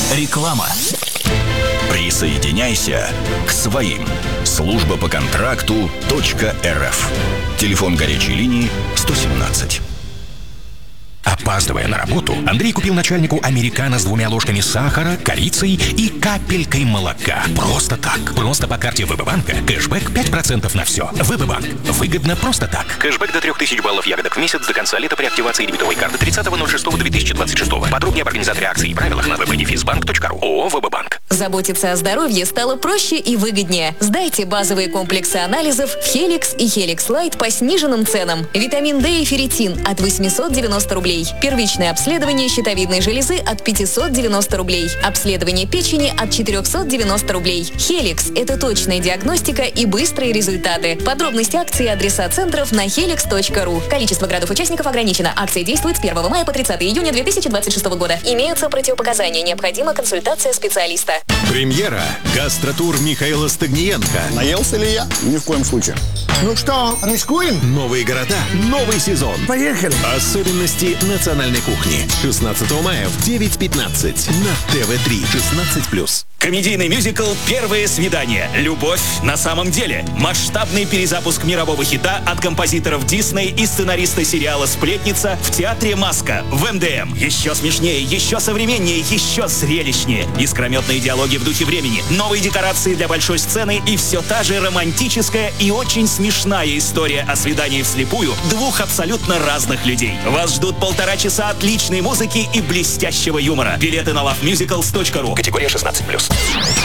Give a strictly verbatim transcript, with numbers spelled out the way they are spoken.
Реклама. Присоединяйся к своим. Служба по контракту .рф. Телефон горячей линии сто семнадцать. Опаздывая на работу, Андрей купил начальнику американо с двумя ложками сахара, корицей и капелькой молока. Просто так. Просто по карте ВБ-банка. Кэшбэк пять процентов на все. ВБ-банк. Выгодно просто так. Кэшбэк до трех тысяч баллов ягодок в месяц до конца лета при активации дебетовой карты тридцатого ноль шестого две тысячи двадцать шестого. Подробнее об организаторе акций и правилах на вэ бэ дефис банк точка ру. ООО ВБ-банк. Заботиться о здоровье стало проще и выгоднее. Сдайте базовые комплексы анализов в Хеликс и Хеликс Лайт по сниженным ценам. Витамин D и ферритин от восемьсот девяносто рублей. Первичное обследование щитовидной железы от пятьсот девяносто рублей. Обследование печени от четыреста девяносто рублей. Хеликс – это точная диагностика и быстрые результаты. Подробности акции и адреса центров на хеликс точка ру. Количество градов-участников ограничено. Акция действует с первого мая по тридцатого июня две тысячи двадцать шестого года. Имеются противопоказания. Необходима консультация специалиста. Премьера. Гастротур Михаила Стагниенко. Наелся ли я? Ни в коем случае. Ну что, рискуем? Новые города, новый сезон. Поехали. Особенности национальной кухни. шестнадцатого мая в девять пятнадцать на тэ вэ три. шестнадцать плюс. Комедийный мюзикл «Первое свидание. Любовь на самом деле». Масштабный перезапуск мирового хита от композиторов Дисней и сценариста сериала «Сплетница» в театре «Маска» в эм дэ эм. Еще смешнее, еще современнее, еще зрелищнее. Искрометные диалоги в духе времени, новые декорации для большой сцены и все та же романтическая и очень смешная история о свидании вслепую двух абсолютно разных людей. Вас ждут полтора часа отличной музыки и блестящего юмора. Билеты на лав мюзиклс точка ру. Категория шестнадцать плюс.